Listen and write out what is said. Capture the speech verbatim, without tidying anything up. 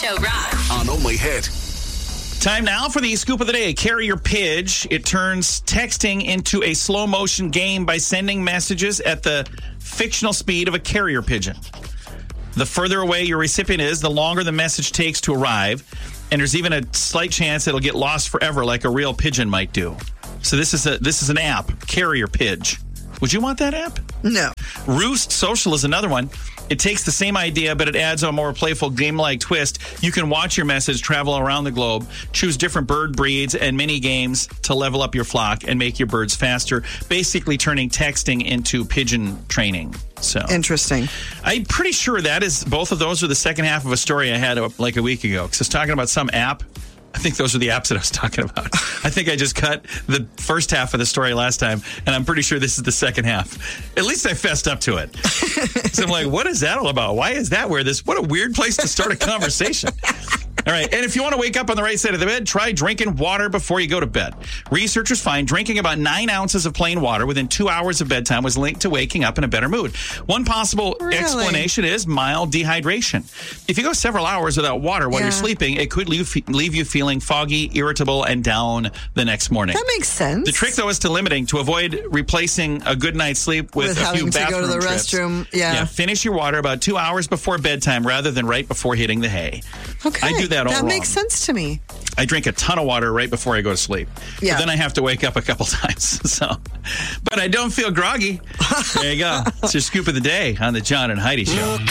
Show rocks. On Only Hit. Time now for the scoop of the day. Carrier Pidge. It turns texting into a slow motion game by sending messages at the fictional speed of a carrier pigeon. The further away your recipient is, the longer the message takes to arrive. And there's even a slight chance it'll get lost forever like a real pigeon might do. So this is a this is an app, Carrier Pidge. Would you want that app? No. Roost Social is another one. It takes the same idea, but it adds a more playful game-like twist. You can watch your message travel around the globe, choose different bird breeds and mini games to level up your flock and make your birds faster, basically turning texting into pigeon training. So Interesting. I'm pretty sure that is both of those are the second half of a story I had uh, like a week ago. Because I was talking about some app. I think those are the apps that I was talking about. I think I just cut the first half of the story last time, and I'm pretty sure this is the second half. At least I fessed up to it. So I'm like, what is that all about? Why is that where this? What a weird place to start a conversation. All right, and if you want to wake up on the right side of the bed, try drinking water before you go to bed. Researchers find drinking about nine ounces of plain water within two hours of bedtime was linked to waking up in a better mood. One possible Really? explanation is mild dehydration. If you go several hours without water while Yeah. you're sleeping, it could leave, leave you feeling foggy, irritable, and down the next morning. That makes sense. The trick, though, is to limiting, to avoid replacing a good night's sleep with, With a few having to go bathroom to the trips. restroom, yeah. Yeah, finish your water about two hours before bedtime rather than right before hitting the hay. Okay. I do that all That wrong. makes sense to me. I drink a ton of water right before I go to sleep. Yeah. But then I have to wake up a couple times. So, but I don't feel groggy. There you go. It's your scoop of the day on the John and Heidi Show.